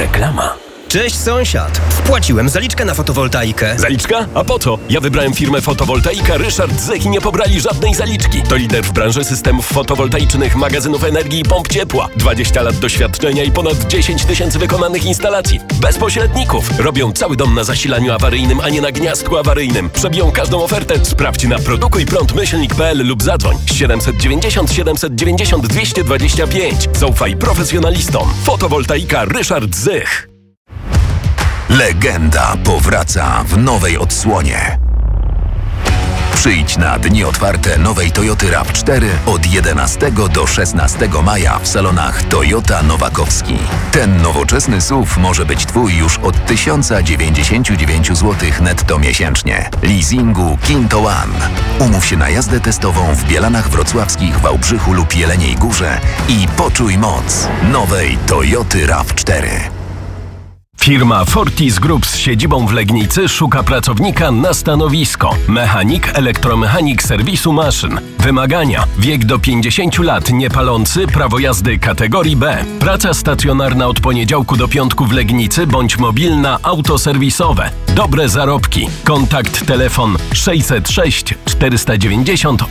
Reklama. Cześć sąsiad, wpłaciłem zaliczkę na fotowoltaikę. Zaliczka? A po co? Ja wybrałem firmę Fotowoltaika Ryszard Zech i nie pobrali żadnej zaliczki. To lider w branży systemów fotowoltaicznych, magazynów energii i pomp ciepła. 20 lat doświadczenia i ponad 10 000 wykonanych instalacji. Bez pośredników. Robią cały dom na zasilaniu awaryjnym, a nie na gniazdku awaryjnym. Przebiją każdą ofertę. Sprawdź na produkujprąd-myślnik.pl lub zadzwoń 790 790 225. Zaufaj profesjonalistom. Fotowoltaika Ryszard Zech. Legenda powraca w nowej odsłonie. Przyjdź na dni otwarte nowej Toyoty RAV4 od 11 do 16 maja w salonach Toyota Nowakowski. Ten nowoczesny SUV może być Twój już od 1099 zł netto miesięcznie. Leasingu Kinto One. Umów się na jazdę testową w Bielanach Wrocławskich, Wałbrzychu lub Jeleniej Górze i poczuj moc nowej Toyoty RAV4. Firma Fortis Group z siedzibą w Legnicy szuka pracownika na stanowisko. Mechanik, elektromechanik serwisu maszyn. Wymagania: wiek do 50 lat, niepalący, prawo jazdy kategorii B. Praca stacjonarna od poniedziałku do piątku w Legnicy bądź mobilna, autoserwisowe. Dobre zarobki. Kontakt telefon 606 490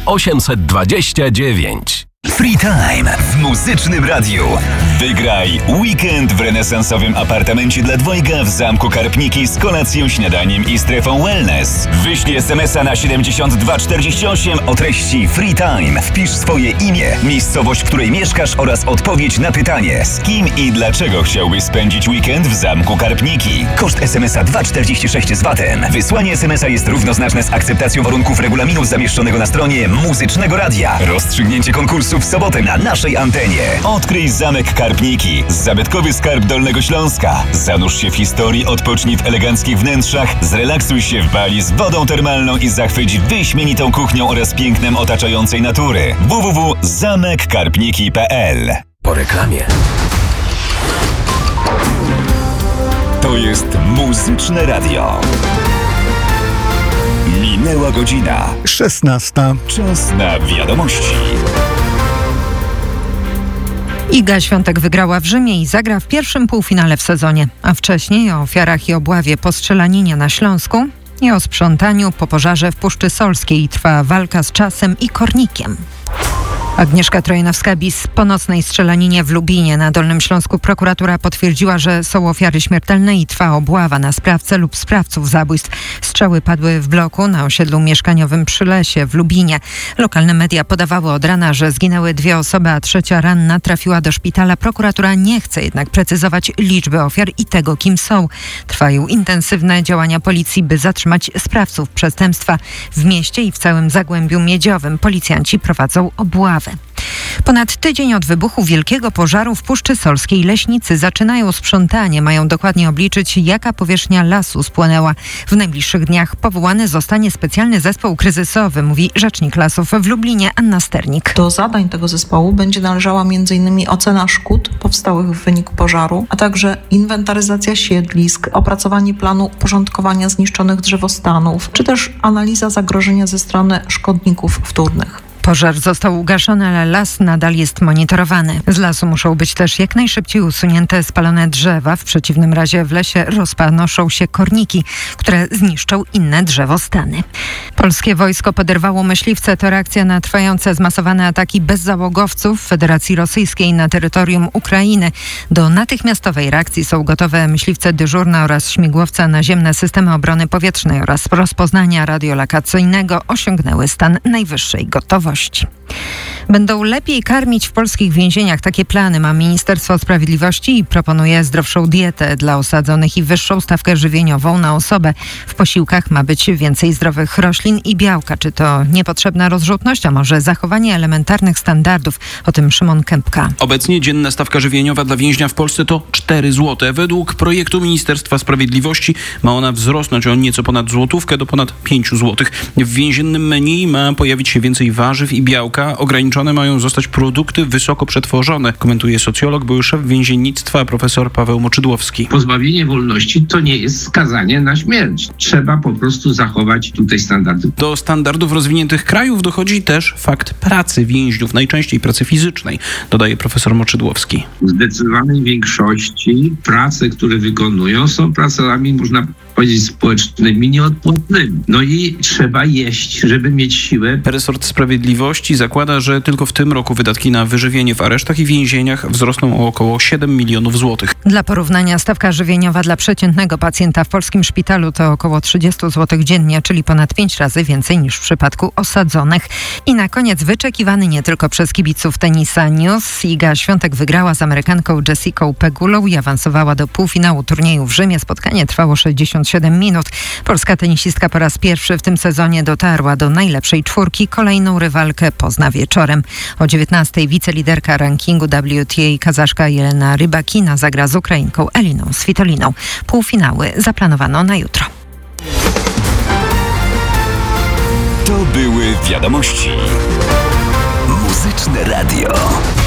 829. Free Time w Muzycznym Radiu. Wygraj weekend w renesansowym apartamencie dla dwojga w Zamku Karpniki z kolacją, śniadaniem i strefą wellness. Wyślij SMS-a na 7248 o treści Free Time. Wpisz swoje imię, miejscowość, w której mieszkasz oraz odpowiedź na pytanie, z kim i dlaczego chciałbyś spędzić weekend w Zamku Karpniki. Koszt SMS-a 2,46 z VAT-em. Wysłanie SMS-a jest równoznaczne z akceptacją warunków regulaminu zamieszczonego na stronie Muzycznego Radia. Rozstrzygnięcie konkursu w sobotę na naszej antenie. Odkryj Zamek Karpniki, zabytkowy skarb Dolnego Śląska. Zanurz się w historii, odpocznij w eleganckich wnętrzach, zrelaksuj się w bali z wodą termalną i zachwyć wyśmienitą kuchnią oraz pięknem otaczającej natury. www.zamekkarpniki.pl. Po reklamie. To jest Muzyczne Radio. Minęła godzina 16. Czas na wiadomości. Iga Świątek wygrała w Rzymie i zagra w pierwszym półfinale w sezonie. A wcześniej o ofiarach i obławie po strzelaninie na Śląsku i o sprzątaniu po pożarze w Puszczy Solskiej. Trwa walka z czasem i kornikiem. Agnieszka Trojanowska-Bis po nocnej strzelaninie w Lubinie na Dolnym Śląsku prokuratura potwierdziła, że są ofiary śmiertelne i trwa obława na sprawcę lub sprawców zabójstw. Strzały padły w bloku na osiedlu mieszkaniowym przy Lesie w Lubinie. Lokalne media podawały od rana, że zginęły 2 osoby, a 3 ranna trafiła do szpitala. Prokuratura nie chce jednak precyzować liczby ofiar i tego, kim są. Trwają intensywne działania policji, by zatrzymać sprawców przestępstwa. W mieście i w całym Zagłębiu Miedziowym policjanci prowadzą obławę. Ponad tydzień od wybuchu wielkiego pożaru w Puszczy Solskiej leśnicy zaczynają sprzątanie. Mają dokładnie obliczyć, jaka powierzchnia lasu spłonęła. W najbliższych dniach powołany zostanie specjalny zespół kryzysowy, mówi rzecznik lasów w Lublinie Anna Sternik. Do zadań tego zespołu będzie należała m.in. ocena szkód powstałych w wyniku pożaru, a także inwentaryzacja siedlisk, opracowanie planu porządkowania zniszczonych drzewostanów, czy też analiza zagrożenia ze strony szkodników wtórnych. Pożar został ugaszony, ale las nadal jest monitorowany. Z lasu muszą być też jak najszybciej usunięte spalone drzewa. W przeciwnym razie w lesie rozpanoszą się korniki, które zniszczą inne drzewostany. Polskie wojsko poderwało myśliwce. To reakcja na trwające zmasowane ataki bezzałogowców Federacji Rosyjskiej na terytorium Ukrainy. Do natychmiastowej reakcji są gotowe myśliwce dyżurne oraz śmigłowce naziemne. Systemy obrony powietrznej oraz rozpoznania radiolokacyjnego osiągnęły stan najwyższej gotowości. Będą lepiej karmić w polskich więzieniach. Takie plany ma Ministerstwo Sprawiedliwości i proponuje zdrowszą dietę dla osadzonych i wyższą stawkę żywieniową na osobę. W posiłkach ma być więcej zdrowych roślin i białka. Czy to niepotrzebna rozrzutność, a może zachowanie elementarnych standardów? O tym Szymon Kępka. Obecnie dzienna stawka żywieniowa dla więźnia w Polsce to 4 zł. Według projektu Ministerstwa Sprawiedliwości ma ona wzrosnąć o nieco ponad złotówkę do ponad 5 zł. W więziennym menu ma pojawić się więcej warzyw warzyw i białka. Ograniczone mają zostać produkty wysoko przetworzone, komentuje socjolog, były szef więziennictwa profesor Paweł Moczydłowski. Pozbawienie wolności to nie jest skazanie na śmierć. Trzeba po prostu zachować tutaj standardy. Do standardów rozwiniętych krajów dochodzi też fakt pracy więźniów, najczęściej pracy fizycznej, dodaje profesor Moczydłowski. W zdecydowanej większości prace, które wykonują, są pracami, można powiedzieć, społecznymi, nieodpłatnymi. No i trzeba jeść, żeby mieć siłę. Resort Sprawiedliwości zakłada, że tylko w tym roku wydatki na wyżywienie w aresztach i więzieniach wzrosną o około 7 milionów złotych. Dla porównania stawka żywieniowa dla przeciętnego pacjenta w polskim szpitalu to około 30 zł dziennie, czyli ponad 5 razy więcej niż w przypadku osadzonych. I na koniec wyczekiwany nie tylko przez kibiców tenisa news. Iga Świątek wygrała z Amerykanką Jessicą Pegulą i awansowała do półfinału turnieju w Rzymie. Spotkanie trwało 67 minut. Polska tenisistka po raz pierwszy w tym sezonie dotarła do najlepszej czwórki. Kolejną rywalkę pozna wieczorem. O 19:00 wiceliderka rankingu WTA Kazaszka Jelena Rybakina zagra z Ukrainką Eliną Svitoliną. Półfinały zaplanowano na jutro. To były wiadomości. Muzyczne Radio.